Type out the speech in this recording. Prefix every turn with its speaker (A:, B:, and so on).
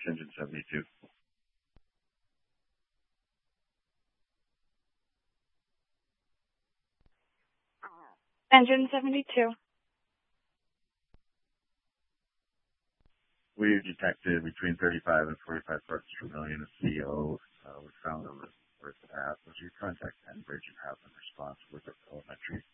A: Engine 72.
B: Engine 72.
A: We detected between 35 and 45 parts per million of CO. Was found on the Earth path. Was you contact Enbridge and have them respond with a telemetry